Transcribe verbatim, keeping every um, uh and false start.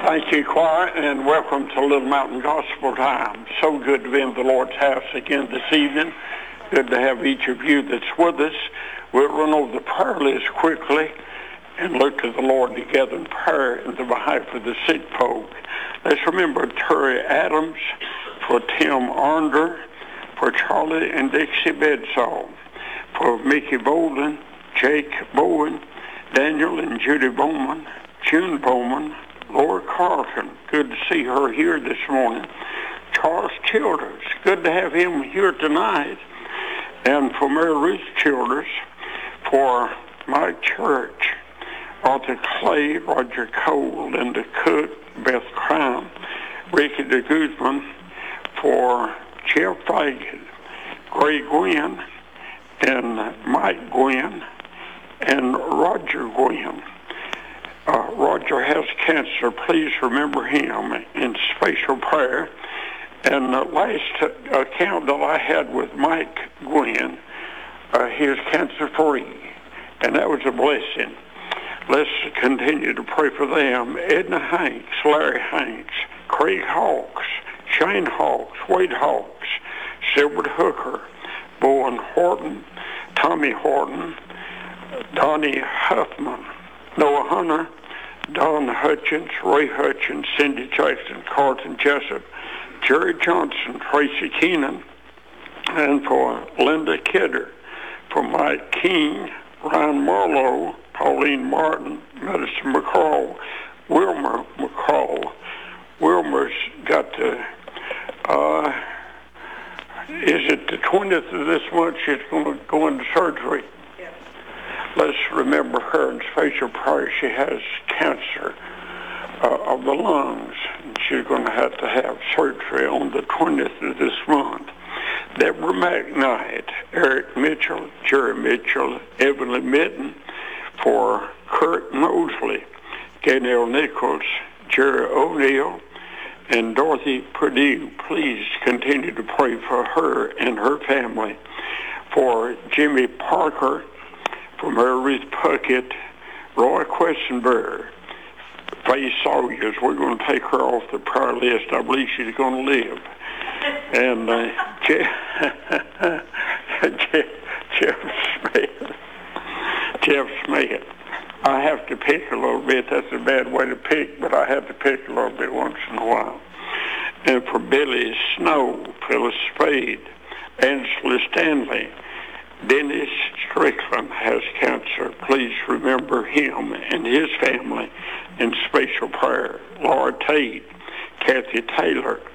Thank you, choir, and welcome to Little Mountain Gospel Time. So good to be in the Lord's house again this evening. Good to have each of you that's with us. We'll run over the prayer list quickly and look to the Lord together in prayer in the behalf of the sick folk. Let's remember Terry Adams, for Tim Arnder, for Charlie and Dixie Bedsall, for Mickey Bolden, Jake Bowen, Daniel and Judy Bowman, June Bowman, Laura Carlton, good to see her here this morning. Charles Childers, good to have him here tonight. And for Mary Ruth Childers, for Mike Church, Arthur Clay, Roger Cole, Linda Cook, Beth Crown, Ricky de Guzman, for Jeff Fagan, Gray Gwynn, and Mike Gwynn, and Roger Gwynn. Uh, Roger has cancer. Please remember him in special prayer. And the last account that I had with Mike Gwynn, uh, he is cancer-free, and that was a blessing. Let's continue to pray for them. Edna Hanks, Larry Hanks, Craig Hawks, Shane Hawks, Wade Hawks, Silbert Hooker, Bowen Horton, Tommy Horton, Donnie Huffman, Noah Hunter, Don Hutchins, Ray Hutchins, Cindy Jackson, Carlton Jessup, Jerry Johnson, Tracy Keenan, and for Linda Kidder, for Mike King, Ryan Marlowe, Pauline Martin, Madison McCall, Wilmer McCall. Wilmer's got the, uh, is it the twentieth of this month she's going to go into surgery? Let's remember her in special prayer. She has cancer uh, of the lungs, and she's going to have to have surgery on the twentieth of this month. Deborah McKnight, Eric Mitchell, Jerry Mitchell, Evelyn Mitten, for Kurt Mosley, Gaynell Nichols, Jerry O'Neill, and Dorothy Purdue. Please continue to pray for her and her family. For Jimmy Parker, for Mary Ruth Puckett, Roy Questenberry, Faye Sawyers. We're going to take her off the prayer list. I believe she's going to live. And uh, Jeff, Jeff, Jeff Smith. Jeff Smith. I have to pick a little bit. That's a bad way to pick, but I have to pick a little bit once in a while. And for Billy Snow, Phyllis Spade, Angela Stanley, Dennis Strickland has cancer. Please remember him and his family in special prayer. Laura Tate, Kathy Taylor,